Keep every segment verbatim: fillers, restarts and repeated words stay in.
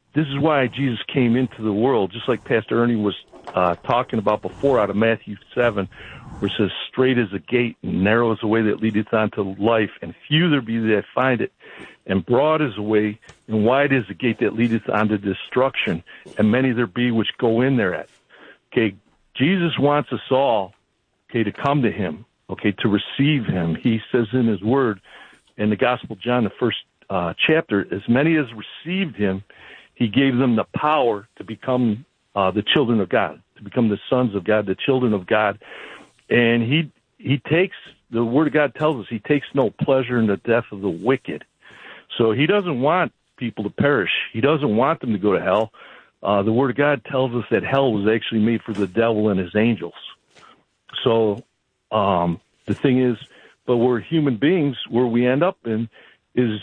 this is why Jesus came into the world, just like Pastor Ernie was uh, talking about before out of Matthew seven, where it says, straight is the gate, and narrow is the way that leadeth unto life, and few there be that find it. And broad is the way, and wide is the gate that leadeth unto destruction, and many there be which go in thereat. Okay, Jesus wants us all, okay, to come to him, okay, to receive him. He says in his word, in the Gospel of John, the first uh, chapter, as many as received him, he gave them the power to become uh, the children of God, to become the sons of God, the children of God. And he he takes, the Word of God tells us, he takes no pleasure in the death of the wicked. So he doesn't want people to perish. He doesn't want them to go to hell. Uh, the Word of God tells us that hell was actually made for the devil and his angels. So um, the thing is, but we're human beings, where we end up in is,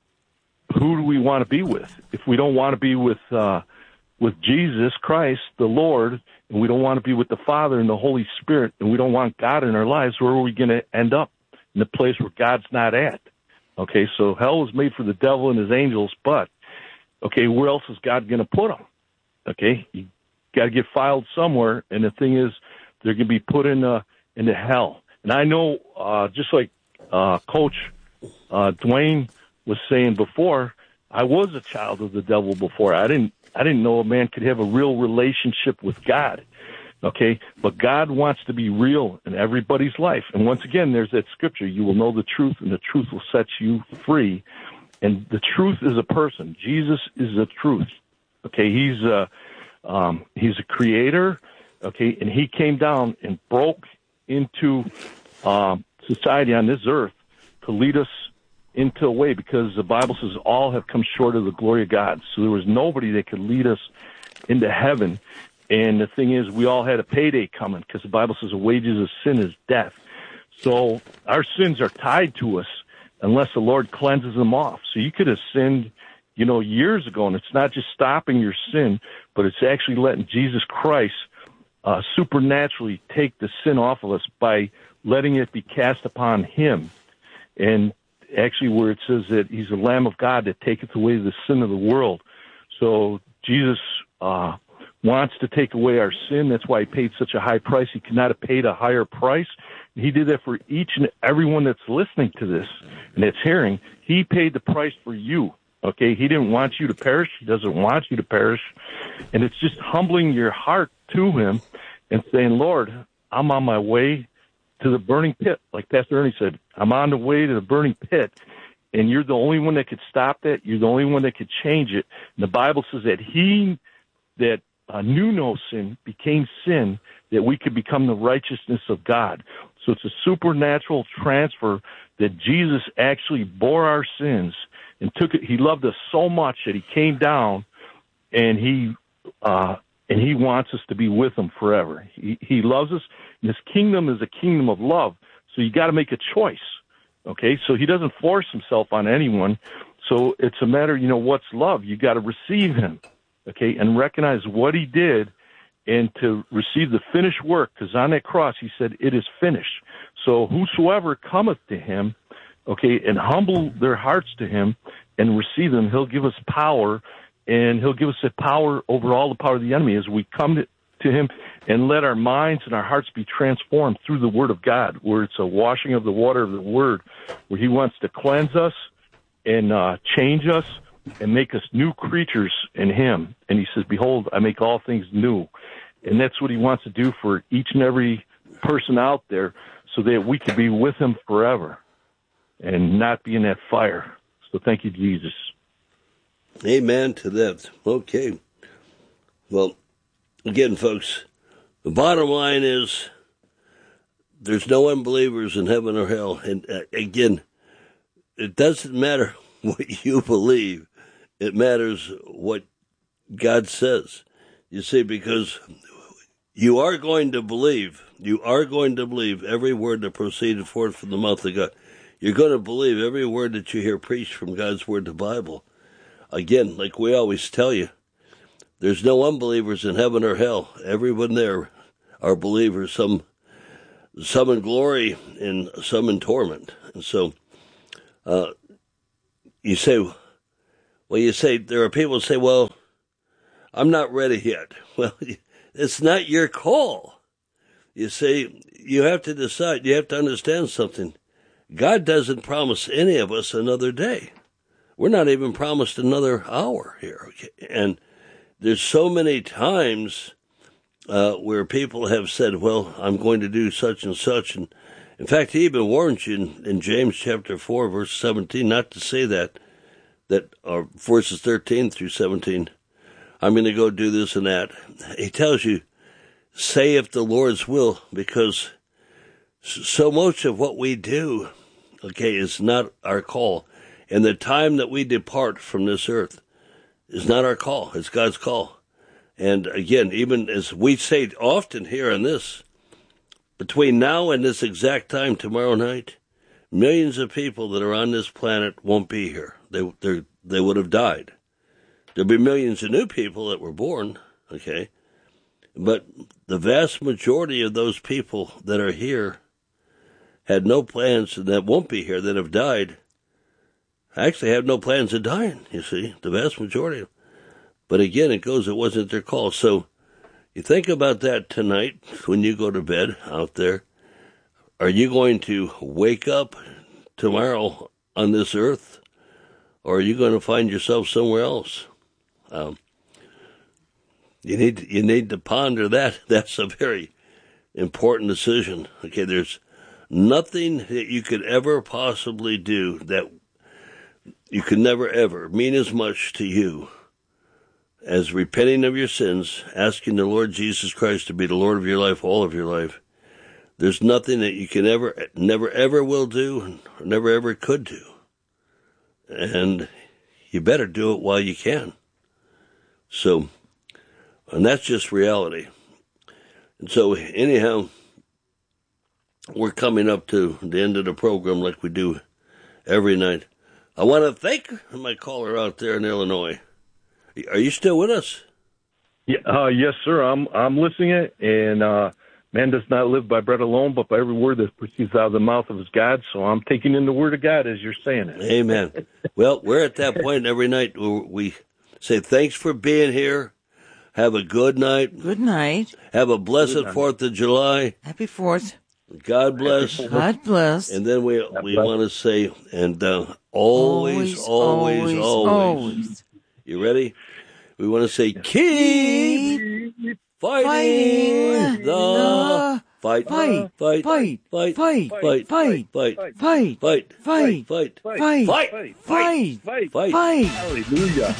who do we want to be with? If we don't want to be with uh, with Jesus Christ, the Lord, and we don't want to be with the Father and the Holy Spirit, and we don't want God in our lives, where are we going to end up? In the place where God's not at. Okay, so hell was made for the devil and his angels, but, okay, where else is God going to put them? Okay, you got to get filed somewhere, and the thing is, they're going to be put in uh, into hell. And I know, uh, just like uh, Coach uh, Dwayne was saying before, I was a child of the devil before. I didn't I didn't know a man could have a real relationship with God. Okay, but God wants to be real in everybody's life. And once again, there's that scripture, you will know the truth, and the truth will set you free. And the truth is a person. Jesus is the truth. Okay, he's a, um, he's a creator, okay, and he came down and broke into um, society on this earth to lead us into a way, because the Bible says all have come short of the glory of God. So there was nobody that could lead us into heaven. And the thing is, we all had a payday coming, because the Bible says the wages of sin is death. So our sins are tied to us unless the Lord cleanses them off. So you could have sinned, you know, years ago, and it's not just stopping your sin, but it's actually letting Jesus Christ uh, supernaturally take the sin off of us by letting it be cast upon him. And actually where it says that he's the Lamb of God that taketh away the sin of the world. So Jesus uh, wants to take away our sin. That's why he paid such a high price. He could not have paid a higher price. He did that for each and everyone that's listening to this and that's hearing. He paid the price for you. Okay, he didn't want you to perish. He doesn't want you to perish. And it's just humbling your heart to him and saying, Lord, I'm on my way to the burning pit. Like Pastor Ernie said, I'm on the way to the burning pit, and you're the only one that could stop that. You're the only one that could change it. And the Bible says that he that uh, knew no sin became sin, that we could become the righteousness of God. So it's a supernatural transfer that Jesus actually bore our sins and took it. He loved us so much that he came down, and he uh, and he wants us to be with him forever. He, he loves us, and his kingdom is a kingdom of love. So you got to make a choice. Okay, so he doesn't force himself on anyone. So it's a matter, you know, what's love? You got to receive him, okay, and recognize what he did, and to receive the finished work, because on that cross he said, it is finished. So whosoever cometh to him, okay, and humble their hearts to him and receive them, he'll give us power, and he'll give us the power over all the power of the enemy as we come to, to him and let our minds and our hearts be transformed through the Word of God, where it's a washing of the water of the Word, where he wants to cleanse us and uh, change us and make us new creatures in him. And he says, behold, I make all things new. And that's what he wants to do for each and every person out there, so that we can be with him forever and not be in that fire. So thank you, Jesus. Amen to that. Okay. Well, again, folks, the bottom line is there's no unbelievers in heaven or hell. And uh, again, it doesn't matter what you believe. It matters what God says. You see, because you are going to believe, you are going to believe every word that proceeded forth from the mouth of God. You're going to believe every word that you hear preached from God's Word, the Bible. Again, like we always tell you, there's no unbelievers in heaven or hell. Everyone there are believers, some some in glory and some in torment. And so uh, you say, well, you say, there are people who say, well, I'm not ready yet. Well, it's not your call. You see, you have to decide. You have to understand something. God doesn't promise any of us another day. We're not even promised another hour here. Okay? And there's so many times uh, where people have said, well, I'm going to do such and such. And in fact, he even warns you in, in James chapter four, verse seventeen, not to say that, that or verses thirteen through seventeen, I'm going to go do this and that. He tells you, say if the Lord's will, because so much of what we do, okay, is not our call. And the time that we depart from this earth is not our call. It's God's call. And again, even as we say often here on this, between now and this exact time tomorrow night, millions of people that are on this planet won't be here. They they they would have died. There'll be millions of new people that were born, okay? But the vast majority of those people that are here had no plans, that won't be here, that have died, actually have no plans of dying, you see, the vast majority. But again, it goes, it wasn't their call. So you think about that tonight when you go to bed out there. Are you going to wake up tomorrow on this earth, or are you going to find yourself somewhere else? Um, you need to, you need to ponder that. That's a very important decision. Okay, there's nothing that you could ever possibly do that you could never ever mean as much to you as repenting of your sins, asking the Lord Jesus Christ to be the Lord of your life, all of your life. There's nothing that you can ever, never ever will do, or never ever could do. And you better do it while you can. So, and that's just reality. And so, anyhow, we're coming up to the end of the program like we do every night. I want to thank my caller out there in Illinois. Are you still with us? Yeah, uh, yes, sir. I'm I'm listening, and uh, man does not live by bread alone, but by every word that proceeds out of the mouth of his God. So I'm taking in the word of God as you're saying it. Amen. Well, we're at that point every night where we say thanks for being here. Have a good night. Good night. Have a blessed Fourth of July. Happy Fourth. God bless. God bless. And then we we want to say, and uh, always, always, always, always, always. You ready? We want to say, keep, keep fighting, fighting the fight, fight, fight, fight, fight, fight, fight, fight, fight, fight, fight, fight, fight, fight, fight, fight, fight, fight. Hallelujah.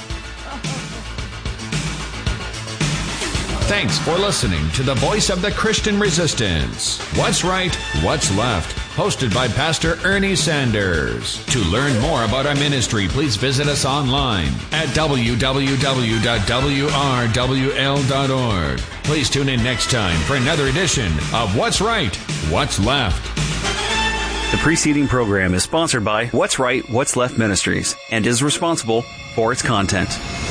Thanks for listening to the Voice of the Christian Resistance. What's Right, What's Left? Hosted by Pastor Ernie Sanders. To learn more about our ministry, please visit us online at w w w dot w r w l dot org. Please tune in next time for another edition of What's Right, What's Left. The preceding program is sponsored by What's Right, What's Left Ministries and is responsible for its content.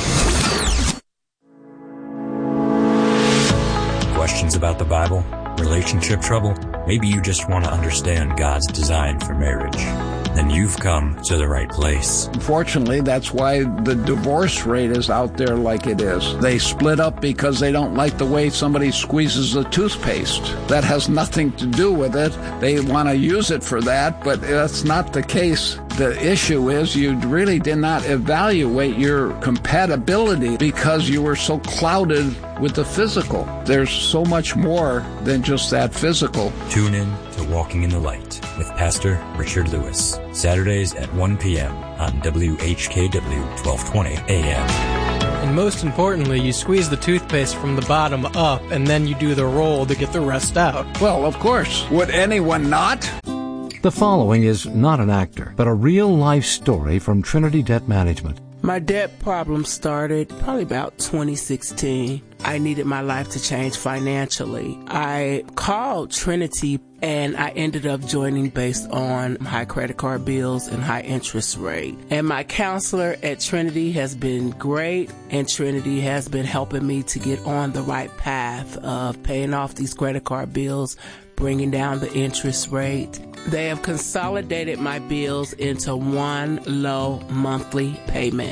Questions about the Bible? Relationship trouble? Maybe you just want to understand God's design for marriage. Then you've come to the right place. Unfortunately, that's why the divorce rate is out there like it is. They split up because they don't like the way somebody squeezes the toothpaste. That has nothing to do with it. They want to use it for that, but that's not the case. The issue is you really did not evaluate your compatibility because you were so clouded with the physical. There's so much more than just that physical. Tune in to Walking in the Light with Pastor Richard Lewis, Saturdays at one p.m. on W H K W twelve twenty A M. And most importantly, you squeeze the toothpaste from the bottom up, and then you do the roll to get the rest out. Well, of course. Would anyone not? The following is not an actor, but a real-life story from Trinity Debt Management. My debt problem started probably about twenty sixteen. I needed my life to change financially. I called Trinity and I ended up joining based on high credit card bills and high interest rate. And my counselor at Trinity has been great, and Trinity has been helping me to get on the right path of paying off these credit card bills, bringing down the interest rate. They have consolidated my bills into one low monthly payment.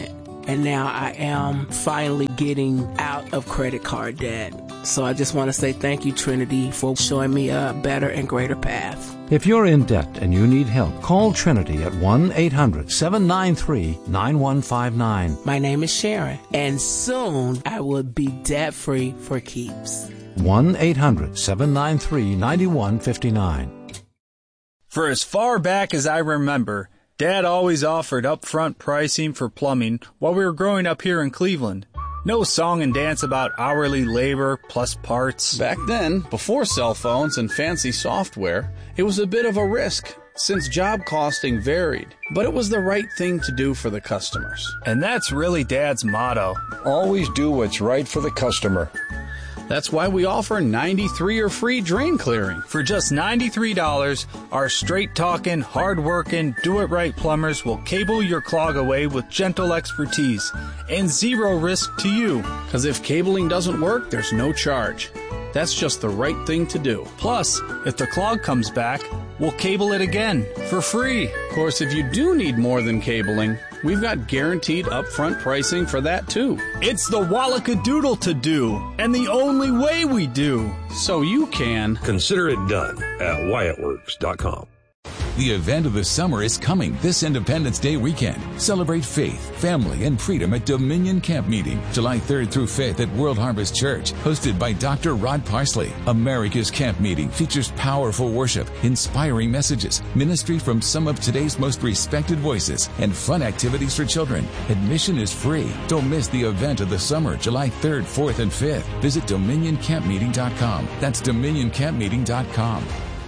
and now I am finally getting out of credit card debt. So I just want to say thank you, Trinity, for showing me a better and greater path. If you're in debt and you need help, call Trinity at one eight hundred seven nine three nine one five nine. My name is Sharon, and soon I will be debt-free for keeps. one eight hundred seven nine three nine one five nine. For as far back as I remember, Dad always offered upfront pricing for plumbing while we were growing up here in Cleveland. No song and dance about hourly labor plus parts. Back then, before cell phones and fancy software, it was a bit of a risk since job costing varied. But it was the right thing to do for the customers. And that's really Dad's motto. Always do what's right for the customer. That's why we offer ninety-three or free drain clearing. For just ninety-three dollars, our straight-talking, hard-working, do-it-right plumbers will cable your clog away with gentle expertise and zero risk to you. Because if cabling doesn't work, there's no charge. That's just the right thing to do. Plus, if the clog comes back, we'll cable it again for free. Of course, if you do need more than cabling, we've got guaranteed upfront pricing for that too. It's the Wallackadoodle to do, and the only way we do. So you can consider it done at Wyatt Works dot com. The event of the summer is coming this Independence Day weekend. Celebrate faith, family, and freedom at Dominion Camp Meeting, July third through fifth at World Harvest Church, hosted by Doctor Rod Parsley. America's Camp Meeting features powerful worship, inspiring messages, ministry from some of today's most respected voices, and fun activities for children. Admission is free. Don't miss the event of the summer, July third, fourth, and fifth. Visit Dominion Camp Meeting dot com. That's Dominion Camp Meeting dot com.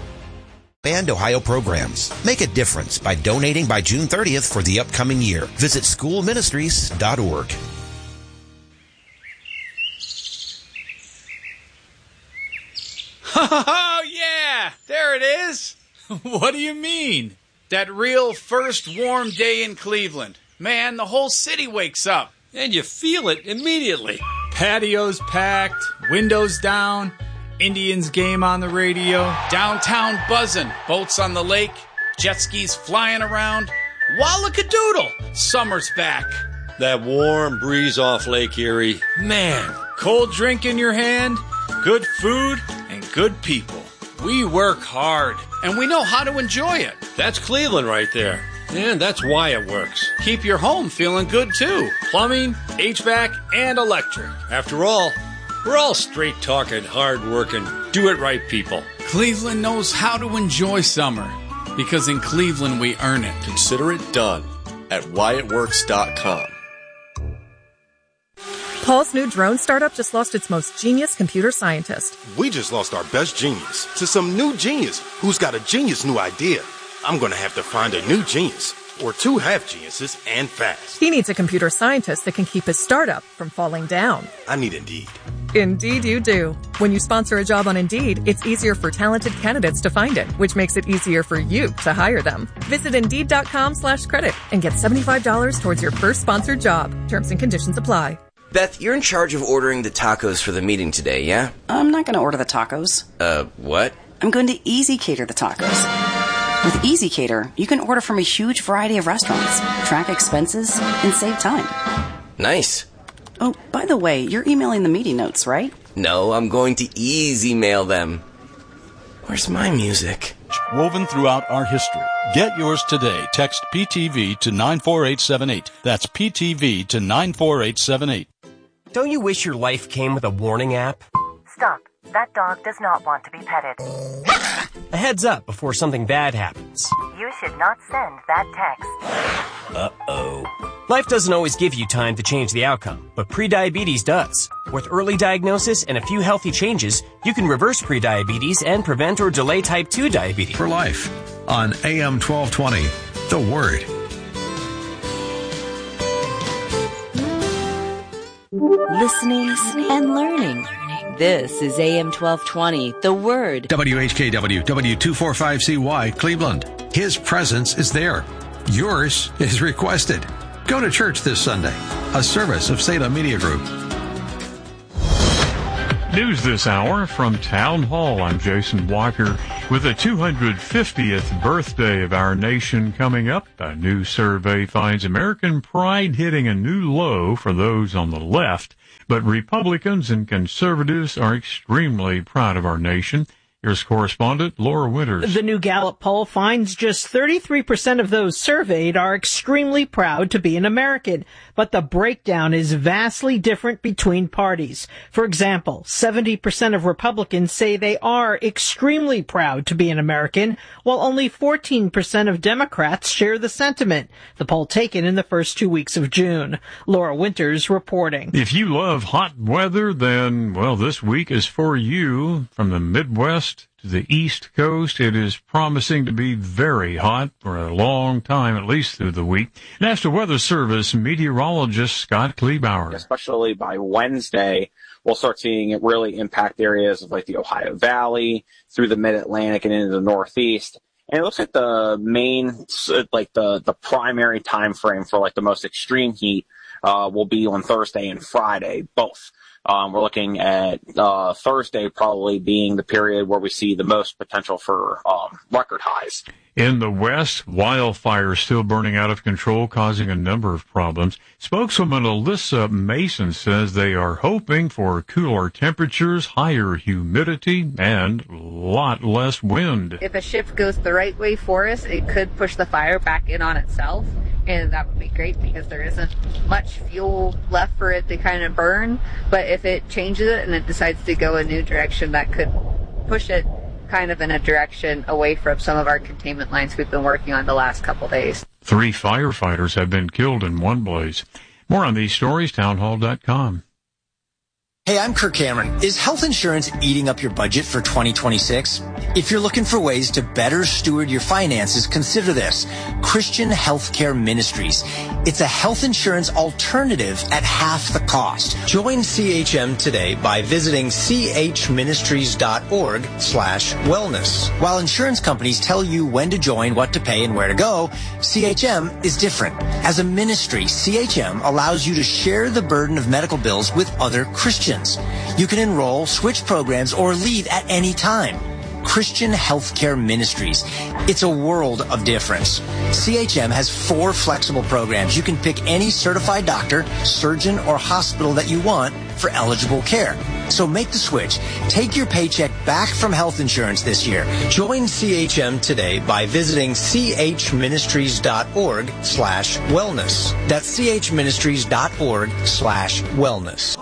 Expand Ohio programs. Make a difference by donating by June thirtieth for the upcoming year. Visit school ministries dot org. Oh, yeah! There it is! What do you mean? That real first warm day in Cleveland. Man, the whole city wakes up. And you feel it immediately. Patios packed, windows down, Indians game on the radio. Downtown buzzing, boats on the lake, jet skis flying around. Wallackadoodle! Summer's back. That warm breeze off Lake Erie. Man, cold drink in your hand, good food, and good people. We work hard, and we know how to enjoy it. That's Cleveland right there. And that's why it works. Keep your home feeling good, too. Plumbing, H V A C, and electric. After all, we're all straight-talking, hard-working, do-it-right people. Cleveland knows how to enjoy summer, because in Cleveland we earn it. Consider it done at Wyatt Works dot com. Paul's new drone startup just lost its most genius computer scientist. We just lost our best genius to some new genius who's got a genius new idea. I'm going to have to find a new genius, or two half-geniuses, and fast. He needs a computer scientist that can keep his startup from falling down. I need Indeed. Indeed you do. When you sponsor a job on Indeed, it's easier for talented candidates to find it, which makes it easier for you to hire them. Visit Indeed.com slash credit and get seventy-five dollars towards your first sponsored job. Terms and conditions apply. Beth, you're in charge of ordering the tacos for the meeting today, yeah? I'm not going to order the tacos. Uh, what? I'm going to Easy Cater the tacos. With Easy Cater, you can order from a huge variety of restaurants, track expenses, and save time. Nice. Oh, by the way, you're emailing the meeting notes, right? No, I'm going to easy mail them. Where's my music? Woven throughout our history. Get yours today. Text P T V to nine four eight seven eight. That's P T V to nine four eight seven eight. Don't you wish your life came with a warning app? Stop. That dog does not want to be petted. A heads up before something bad happens. You should not send that text. Uh-oh. Life doesn't always give you time to change the outcome, but prediabetes does. With early diagnosis and a few healthy changes, you can reverse prediabetes and prevent or delay type two diabetes. For Life on A M twelve twenty, The Word. Listening and learning. This is A M twelve twenty, The Word. W H K W, W two forty-five C Y, Cleveland. His presence is there. Yours is requested. Go to church this Sunday. A service of Salem Media Group. News this hour from Town Hall. I'm Jason Walker. With the two hundred fiftieth birthday of our nation coming up, a new survey finds American pride hitting a new low for those on the left. But Republicans and conservatives are extremely proud of our nation. Here's correspondent Laura Winters. The new Gallup poll finds just thirty-three percent of those surveyed are extremely proud to be an American, but the breakdown is vastly different between parties. For example, seventy percent of Republicans say they are extremely proud to be an American, while only fourteen percent of Democrats share the sentiment. The poll taken in the first two weeks of June. Laura Winters reporting. If you love hot weather, then, well, this week is for you. From the Midwest to the East Coast, it is promising to be very hot for a long time, at least through the week. National Weather Service meteorologist Scott Kleebauer. Especially by Wednesday, we'll start seeing it really impact areas of like the Ohio Valley, through the Mid-Atlantic and into the Northeast. And it looks like the main, like the, the primary time frame for like the most extreme heat uh, will be on Thursday and Friday, both. Um, we're looking at uh, Thursday probably being the period where we see the most potential for um, record highs. In the West, wildfires still burning out of control, causing a number of problems. Spokeswoman Alyssa Mason says they are hoping for cooler temperatures, higher humidity, and a lot less wind. If a shift goes the right way for us, it could push the fire back in on itself. And that would be great because there isn't much fuel left for it to kind of burn. But if it changes it and it decides to go a new direction, that could push it kind of in a direction away from some of our containment lines we've been working on the last couple days. Three firefighters have been killed in one blaze. More on these stories, townhall dot com. Hey, I'm Kirk Cameron. Is health insurance eating up your budget for twenty twenty-six? If you're looking for ways to better steward your finances, consider this. Christian Healthcare Ministries. It's a health insurance alternative at half the cost. Join C H M today by visiting chministries.org slash wellness. While insurance companies tell you when to join, what to pay, and where to go, C H M is different. As a ministry, C H M allows you to share the burden of medical bills with other Christians. You can enroll, switch programs, or leave at any time. Christian Healthcare Ministries. It's a world of difference. C H M has four flexible programs. You can pick any certified doctor, surgeon, or hospital that you want for eligible care. So make the switch. Take your paycheck back from health insurance this year. Join C H M today by visiting chministries.org slash wellness. That's chministries.org slash wellness.